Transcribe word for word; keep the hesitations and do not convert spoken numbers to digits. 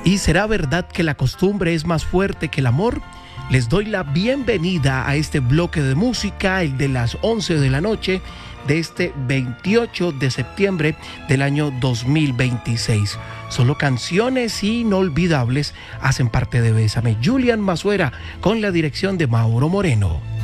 ¿Y será verdad que la costumbre es más fuerte que el amor? Les doy la bienvenida a este bloque de música, el de las once de la noche de este veintiocho de septiembre del año dos mil veintiséis. Solo canciones inolvidables hacen parte de Bésame. Julián Mazuera con la dirección de Mauro Moreno.